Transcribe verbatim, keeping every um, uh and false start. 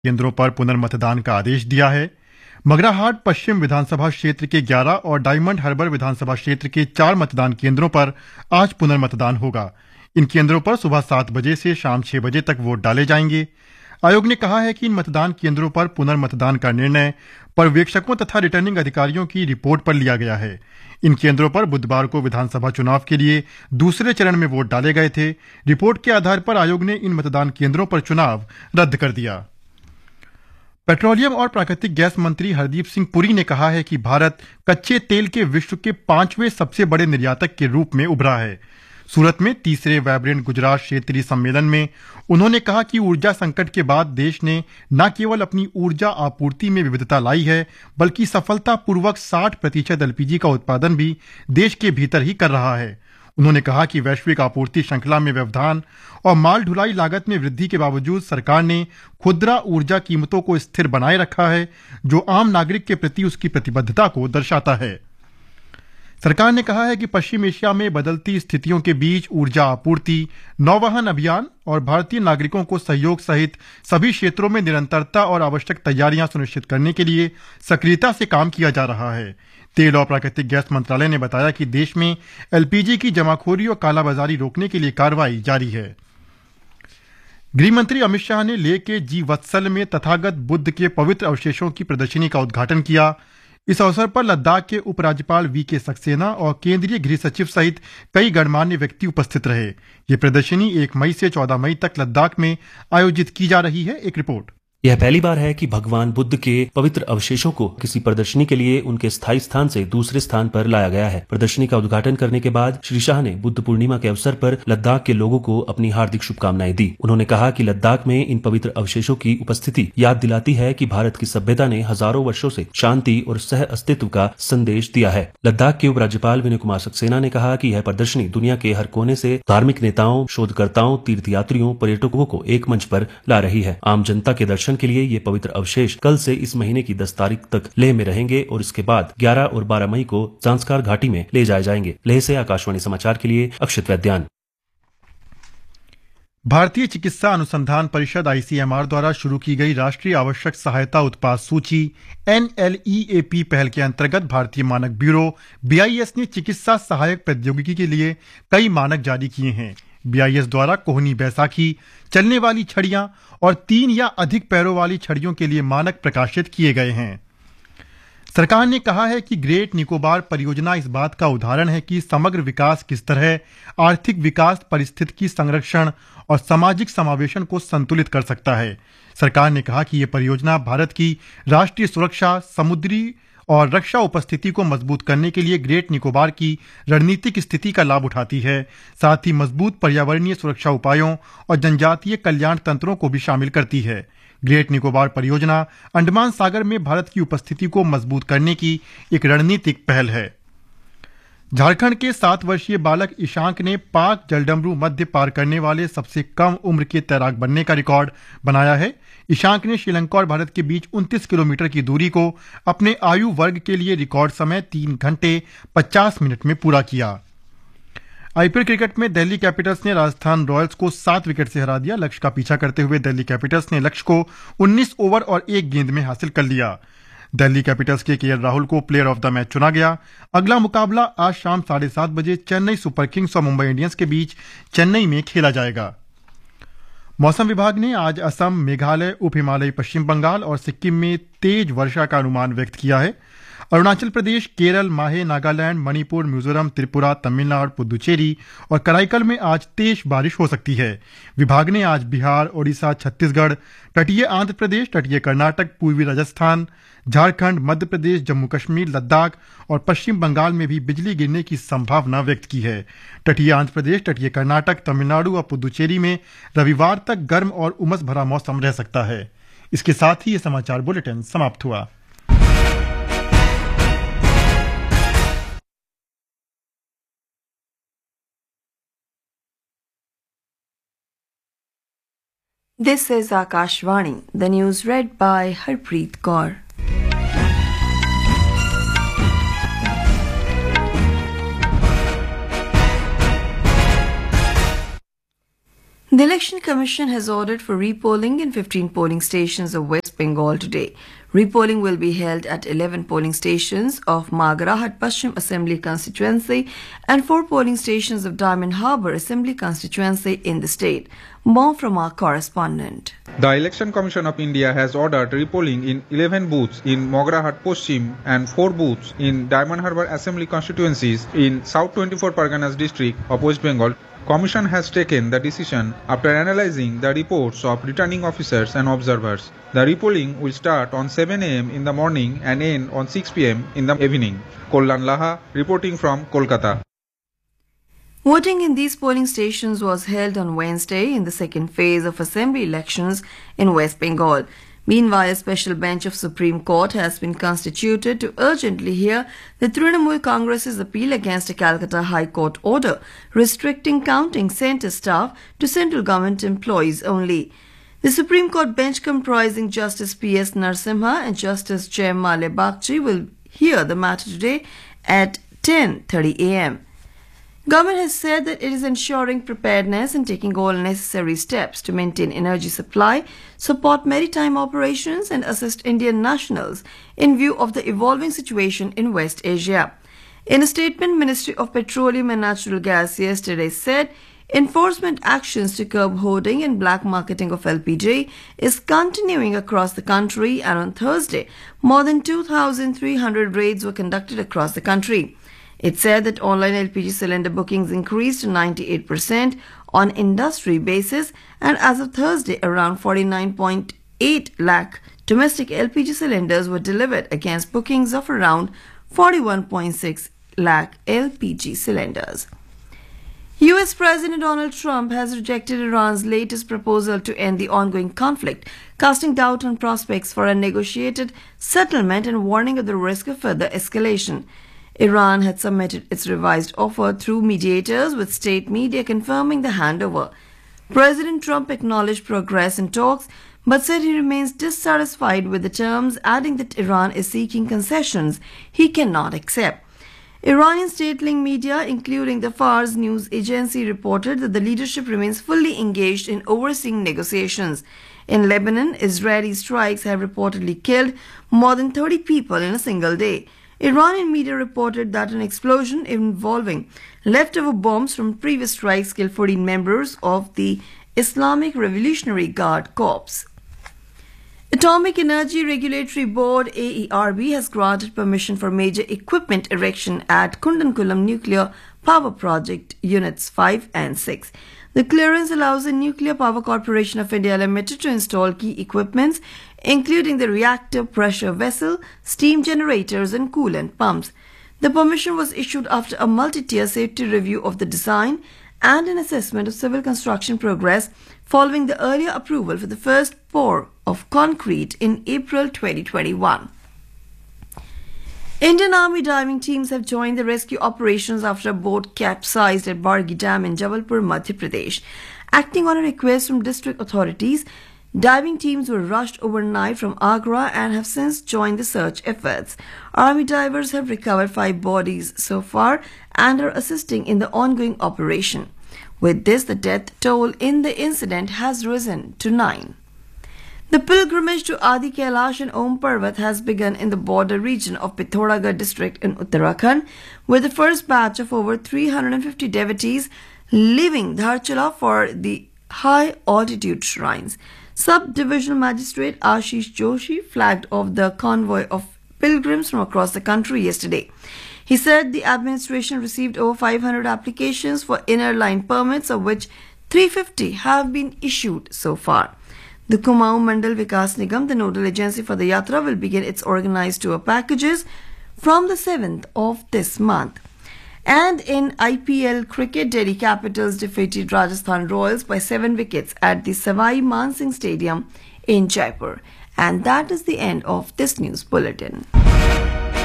केंद्रों पर पुनर्मतदान का आदेश दिया है। मगराहाट पश्चिम विधानसभा क्षेत्र के ग्यारह और डायमंड हार्बर विधानसभा क्षेत्र के चार मतदान केंद्रों पर आज पुनर्मतदान होगा। इन केंद्रों पर सुबह सात बजे से शाम छह बजे तक वोट डाले जाएंगे। आयोग ने कहा है कि इन मतदान केंद्रों पर पुनर्मतदान का निर्णय पर्यवेक्षकों तथा रिटर्निंग अधिकारियों की रिपोर्ट पर लिया गया है। इन केंद्रों पर बुधवार को विधानसभा चुनाव के लिए दूसरे चरण में वोट डाले गए थे। रिपोर्ट के आधार पर आयोग ने इन मतदान केंद्रों पर चुनाव रद्द कर दिया। पेट्रोलियम और प्राकृतिक गैस मंत्री हरदीप सिंह पुरी ने कहा है कि भारत कच्चे तेल के विश्व के पांचवें सबसे बड़े निर्यातक के रूप में उभरा है। सूरत में तीसरे वाइब्रेंट गुजरात क्षेत्रीय सम्मेलन में उन्होंने कहा कि ऊर्जा संकट के बाद देश ने न केवल अपनी ऊर्जा आपूर्ति में विविधता लाई है, बल्कि सफलतापूर्वक साठ प्रतिशत एलपीजी का उत्पादन भी देश के भीतर ही कर रहा है। उन्होंने कहा कि वैश्विक आपूर्ति श्रृंखला में व्यवधान और माल ढुलाई लागत में वृद्धि के बावजूद सरकार ने खुदरा ऊर्जा कीमतों को स्थिर बनाए रखा है, जो आम नागरिक के प्रति उसकी प्रतिबद्धता को दर्शाता है। सरकार ने कहा है कि पश्चिम एशिया में बदलती स्थितियों के बीच ऊर्जा आपूर्ति, नौवहन अभियान और भारतीय नागरिकों को सहयोग सहित सभी क्षेत्रों में निरंतरता और आवश्यक तैयारियां सुनिश्चित करने के लिए सक्रियता से काम किया जा रहा है। तेल और प्राकृतिक गैस मंत्रालय ने बताया कि देश में एलपीजी की जमाखोरी और कालाबाजारी रोकने के लिए कार्रवाई जारी है। गृह मंत्री अमित शाह ने लेह के जी वत्सल में तथागत बुद्ध के पवित्र अवशेषों की प्रदर्शनी का उद्घाटन किया। इस अवसर पर लद्दाख के उपराज्यपाल वी के सक्सेना और केंद्रीय गृह सचिव सहित कई गणमान्य व्यक्ति उपस्थित रहे। ये प्रदर्शनी एक मई से चौदह मई तक लद्दाख में आयोजित की जा रही है। एक रिपोर्ट। यह पहली बार है कि भगवान बुद्ध के पवित्र अवशेषों को किसी प्रदर्शनी के लिए उनके स्थायी स्थान से दूसरे स्थान पर लाया गया है। प्रदर्शनी का उद्घाटन करने के बाद श्री शाह ने बुद्ध पूर्णिमा के अवसर पर लद्दाख के लोगों को अपनी हार्दिक शुभकामनाएं दी। उन्होंने कहा कि लद्दाख में इन पवित्र अवशेषों की उपस्थिति याद दिलाती है कि भारत की सभ्यता ने हजारों वर्षों से शांति और सह अस्तित्व का संदेश दिया है। लद्दाख के उपराज्यपाल विनय कुमार सक्सेना ने कहा कि यह प्रदर्शनी दुनिया के हर कोने से धार्मिक नेताओं, शोधकर्ताओं, तीर्थयात्रियों, पर्यटकों को एक मंच पर ला रही है। आम जनता के दर्शन के लिए ये पवित्र अवशेष कल से इस महीने की दस तारीख तक लेह में रहेंगे और इसके बाद ग्यारह और बारह मई को जांस्कार घाटी में ले जाए जाएंगे। लेह से आकाशवाणी समाचार के लिए अक्षित वैद्यान। भारतीय चिकित्सा अनुसंधान परिषद आईसीएमआर द्वारा शुरू की गई राष्ट्रीय आवश्यक सहायता उत्पाद सूची एनएलईएपी पहल के अंतर्गत भारतीय मानक ब्यूरो बीआईएस ने चिकित्सा सहायक प्रौद्योगिकी के लिए कई मानक जारी किए हैं। बीआईएस द्वारा कोहनी बैसाखी, चलने वाली छड़ियां और तीन या अधिक पैरों वाली छड़ियों के लिए मानक प्रकाशित किए गए हैं। सरकार ने कहा है कि ग्रेट निकोबार परियोजना इस बात का उदाहरण है कि समग्र विकास किस तरह आर्थिक विकास, पारिस्थितिकी संरक्षण और सामाजिक समावेशन को संतुलित कर सकता है। सरकार ने कहा कि यह परियोजना भारत की राष्ट्रीय सुरक्षा, समुद्री और रक्षा उपस्थिति को मजबूत करने के लिए ग्रेट निकोबार की रणनीतिक स्थिति का लाभ उठाती है, साथ ही मजबूत पर्यावरणीय सुरक्षा उपायों और जनजातीय कल्याण तंत्रों को भी शामिल करती है। ग्रेट निकोबार परियोजना अंडमान सागर में भारत की उपस्थिति को मजबूत करने की एक रणनीतिक पहल है। झारखंड के सात वर्षीय बालक ईशांक ने पाक जलडमरू मध्य पार करने वाले सबसे कम उम्र के तैराक बनने का रिकॉर्ड बनाया है। ईशांक ने श्रीलंका और भारत के बीच उनतीस किलोमीटर की दूरी को अपने आयु वर्ग के लिए रिकॉर्ड समय तीन घंटे पचास मिनट में पूरा किया। आईपीएल क्रिकेट में दिल्ली कैपिटल्स ने राजस्थान रॉयल्स को सात विकेट से हरा दिया। लक्ष्य का पीछा करते हुए दिल्ली कैपिटल्स ने लक्ष्य को उन्नीस ओवर और एक गेंद में हासिल कर लिया। दिल्ली कैपिटल्स के केएल राहुल को प्लेयर ऑफ द मैच चुना गया। अगला मुकाबला आज शाम साढ़े सात बजे चेन्नई सुपर किंग्स और मुंबई इंडियंस के बीच चेन्नई में खेला जाएगा। मौसम विभाग ने आज असम, मेघालय, उप हिमालयी पश्चिम बंगाल और सिक्किम में तेज वर्षा का अनुमान व्यक्त किया है। अरुणाचल प्रदेश, केरल, माहे, नागालैंड, मणिपुर, मिजोरम, त्रिपुरा, तमिलनाडु, पुदुचेरी और कराईकल में आज तेज बारिश हो सकती है। विभाग ने आज बिहार, ओडिशा, छत्तीसगढ़, तटीय आंध्र प्रदेश, तटीय कर्नाटक, पूर्वी राजस्थान, झारखंड, मध्य प्रदेश, जम्मू कश्मीर, लद्दाख और पश्चिम बंगाल में भी बिजली गिरने की संभावना व्यक्त की है। तटीय आंध्र प्रदेश, तटीय कर्नाटक, तमिलनाडु और पुदुचेरी में रविवार तक गर्म और उमस भरा मौसम रह सकता है। इसके साथ ही ये समाचार बुलेटिन समाप्त हुआ। This is Akashvani, the news read by Harpreet Kaur. The Election Commission has ordered for repolling in fifteen polling stations of West Bengal today. Repolling will be held at eleven polling stations of Magarahat Paschim Assembly constituency and four polling stations of Diamond Harbour Assembly constituency in the state. More from our correspondent. The Election Commission of India has ordered repolling in eleven booths in Magarahat Paschim and four booths in Diamond Harbour Assembly constituencies in South twenty-four Parganas district of West Bengal. Commission has taken the decision after analyzing the reports of returning officers and observers. The repolling will start on seven a m in the morning and end on six p m in the evening. Kollan Laha reporting from Kolkata. Voting in these polling stations was held on Wednesday in the second phase of assembly elections in West Bengal. Meanwhile, a special bench of Supreme Court has been constituted to urgently hear the Trinamool Congress's appeal against a Calcutta High Court order restricting counting centre staff to central government employees only. The Supreme Court bench comprising Justice P S Narasimha and Justice Jayamalya Bagchi will hear the matter today at ten thirty a m Government has said that it is ensuring preparedness and taking all necessary steps to maintain energy supply, support maritime operations and assist Indian nationals in view of the evolving situation in West Asia. In a statement, Ministry of Petroleum and Natural Gas yesterday said enforcement actions to curb hoarding and black marketing of L P G is continuing across the country, and on Thursday, more than two thousand three hundred raids were conducted across the country. It said that online L P G cylinder bookings increased to ninety-eight percent on industry basis, and as of Thursday, around forty-nine point eight lakh domestic L P G cylinders were delivered against bookings of around forty-one point six lakh L P G cylinders. U S President Donald Trump has rejected Iran's latest proposal to end the ongoing conflict, casting doubt on prospects for a negotiated settlement and warning of the risk of further escalation. Iran had submitted its revised offer through mediators, with state media confirming the handover. President Trump acknowledged progress in talks, but said he remains dissatisfied with the terms, adding that Iran is seeking concessions he cannot accept. Iranian state-linked media, including the Fars news agency, reported that the leadership remains fully engaged in overseeing negotiations. In Lebanon, Israeli strikes have reportedly killed more than thirty people in a single day. Iranian media reported that an explosion involving leftover bombs from previous strikes killed fourteen members of the Islamic Revolutionary Guard Corps. Atomic Energy Regulatory Board A E R B has granted permission for major equipment erection at Kundankulam Nuclear Power Project Units five and six. The clearance allows the Nuclear Power Corporation of India Limited to install key equipments, including the reactor pressure vessel, steam generators and coolant pumps. The permission was issued after a multi-tier safety review of the design and an assessment of civil construction progress following the earlier approval for the first pour of concrete in April twenty twenty-one. Indian Army diving teams have joined the rescue operations after a boat capsized at Bargi Dam in Jabalpur, Madhya Pradesh. Acting on a request from district authorities, diving teams were rushed overnight from Agra and have since joined the search efforts. Army divers have recovered five bodies so far and are assisting in the ongoing operation. With this, the death toll in the incident has risen to nine. The pilgrimage to Adi Kailash and Om Parvat has begun in the border region of Pithoragarh district in Uttarakhand, with the first batch of over three hundred fifty devotees leaving Dharchula for the high-altitude shrines. Sub-Divisional Magistrate Ashish Joshi flagged off the convoy of pilgrims from across the country yesterday. He said the administration received over five hundred applications for inner line permits, of which three hundred fifty have been issued so far. The Kumaon Mandal Vikas Nigam, the nodal agency for the Yatra, will begin its organized tour packages from the seventh of this month. And in I P L cricket, Delhi Capitals defeated Rajasthan Royals by seven wickets at the Savai Man Singh Stadium in Jaipur. And that is the end of this news bulletin.